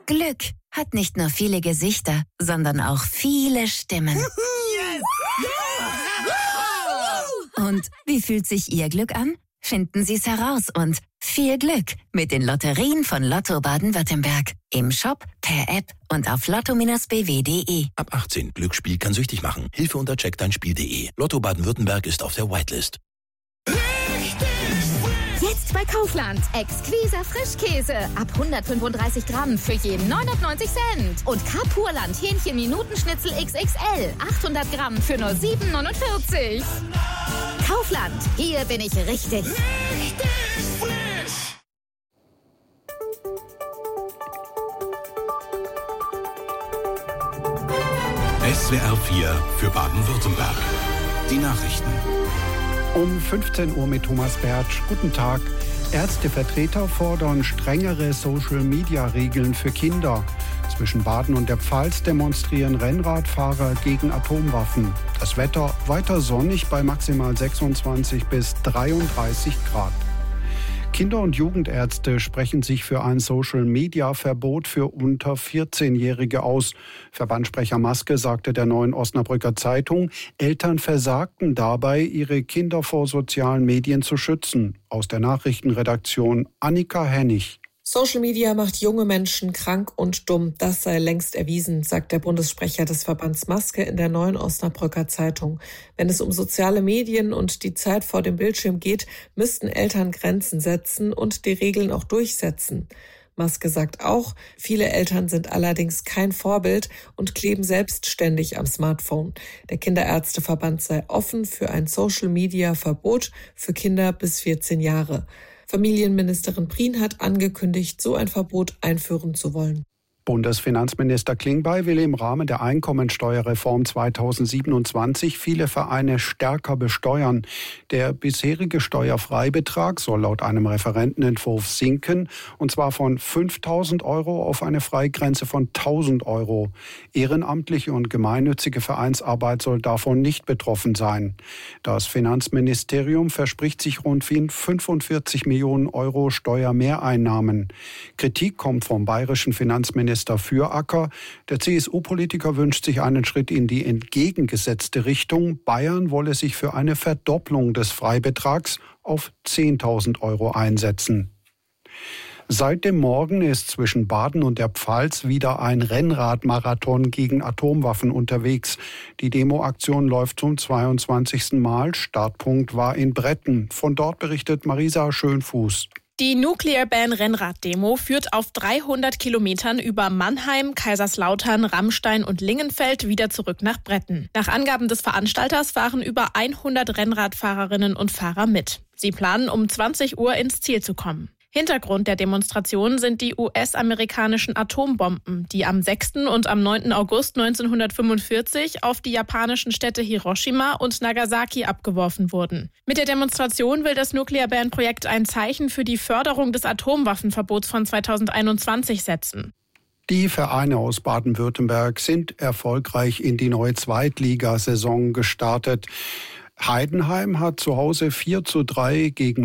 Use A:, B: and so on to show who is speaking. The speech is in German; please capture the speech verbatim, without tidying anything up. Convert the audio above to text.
A: Glück hat nicht nur viele Gesichter, sondern auch viele Stimmen.
B: Yes!
A: Und wie fühlt sich Ihr Glück an? Finden Sie es heraus und viel Glück mit den Lotterien von Lotto Baden-Württemberg. Im Shop, per App und auf lotto Bindestrich b w punkt d e.
C: Ab achtzehn. Glücksspiel kann süchtig machen. Hilfe unter check dein Spiel punkt d e. Lotto Baden-Württemberg ist auf der Whitelist.
D: Jetzt bei Kaufland. Exquiser Frischkäse. Ab hundertfünfunddreißig Gramm für jeden neunundneunzig Cent. Und Kapurland Hähnchen Minutenschnitzel X X L. achthundert Gramm für nur sieben neunundvierzig. Kaufland. Hier bin ich richtig.
B: Richtig frisch.
E: S W R vier für Baden-Württemberg. Die Nachrichten.
F: Um fünfzehn Uhr mit Thomas Bertsch. Guten Tag. Ärztevertreter fordern strengere Social-Media-Regeln für Kinder. Zwischen Baden und der Pfalz demonstrieren Rennradfahrer gegen Atomwaffen. Das Wetter weiter sonnig bei maximal sechsundzwanzig bis dreiunddreißig Grad. Kinder- und Jugendärzte sprechen sich für ein Social-Media-Verbot für unter vierzehnjährige aus. Verbandssprecher Maske sagte der Neuen Osnabrücker Zeitung, Eltern versagten dabei, ihre Kinder vor sozialen Medien zu schützen. Aus der Nachrichtenredaktion Annika Hennig.
G: Social Media macht junge Menschen krank und dumm. Das sei längst erwiesen, sagt der Bundessprecher des Verbands Maske in der Neuen Osnabrücker Zeitung. Wenn es um soziale Medien und die Zeit vor dem Bildschirm geht, müssten Eltern Grenzen setzen und die Regeln auch durchsetzen. Maske sagt auch, viele Eltern sind allerdings kein Vorbild und kleben selbstständig am Smartphone. Der Kinderärzteverband sei offen für ein Social-Media-Verbot für Kinder bis vierzehn Jahre. Familienministerin Prien hat angekündigt, so ein Verbot einführen zu wollen.
F: Bundesfinanzminister Klingbeil will im Rahmen der Einkommensteuerreform zweitausendsiebenundzwanzig viele Vereine stärker besteuern. Der bisherige Steuerfreibetrag soll laut einem Referentenentwurf sinken, und zwar von fünftausend Euro auf eine Freigrenze von tausend Euro. Ehrenamtliche und gemeinnützige Vereinsarbeit soll davon nicht betroffen sein. Das Finanzministerium verspricht sich rund fünfundvierzig Millionen Euro Steuermehreinnahmen. Kritik kommt vom bayerischen Finanzminister Füracker. Der C S U-Politiker wünscht sich einen Schritt in die entgegengesetzte Richtung. Bayern wolle sich für eine Verdopplung des Freibetrags auf zehntausend Euro einsetzen. Seit dem Morgen ist zwischen Baden und der Pfalz wieder ein Rennradmarathon gegen Atomwaffen unterwegs. Die Demoaktion läuft zum zweiundzwanzigsten Mal. Startpunkt war in Bretten. Von dort berichtet Marisa Schönfuß.
H: Die Nuclear Ban Rennrad-Demo führt auf dreihundert Kilometern über Mannheim, Kaiserslautern, Rammstein und Lingenfeld wieder zurück nach Bretten. Nach Angaben des Veranstalters fahren über hundert Rennradfahrerinnen und Fahrer mit. Sie planen, um zwanzig Uhr ins Ziel zu kommen. Hintergrund der Demonstration sind die U S-amerikanischen Atombomben, die am sechsten und am neunten August neunzehnhundertfünfundvierzig auf die japanischen Städte Hiroshima und Nagasaki abgeworfen wurden. Mit der Demonstration will das Nuclear Ban-Projekt ein Zeichen für die Förderung des Atomwaffenverbots von zweitausendeinundzwanzig setzen.
F: Die Vereine aus Baden-Württemberg sind erfolgreich in die neue Zweitligasaison gestartet. Heidenheim hat zu Hause vier zu drei gegen